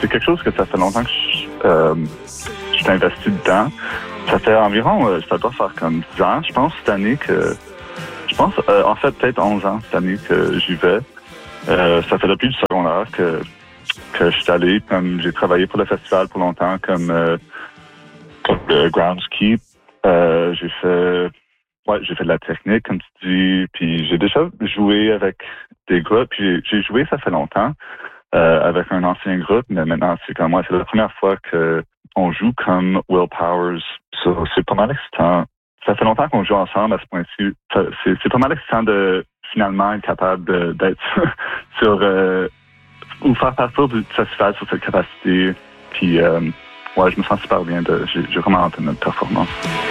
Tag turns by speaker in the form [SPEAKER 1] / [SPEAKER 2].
[SPEAKER 1] c'est quelque chose que ça fait longtemps que je suis investi dedans. Ça fait environ, ça doit faire comme 10 ans, je pense, cette année en fait, peut-être 11 ans cette année que j'y vais. Ça fait depuis le secondaire que je suis allé, comme j'ai travaillé pour le festival pour longtemps, comme le groundskeep. J'ai fait de la technique, comme tu dis, puis j'ai déjà joué avec des groupes, puis j'ai joué, ça fait longtemps, avec un ancien groupe, mais maintenant, c'est la première fois que on joue comme Will Powers. C'est pas mal excitant. Ça fait longtemps qu'on joue ensemble à ce point-ci. C'est pas mal excitant de finalement être capable d'être sur ou faire partie du festival sur cette capacité. Puis je me sens super bien. J'ai vraiment hâte de notre performance.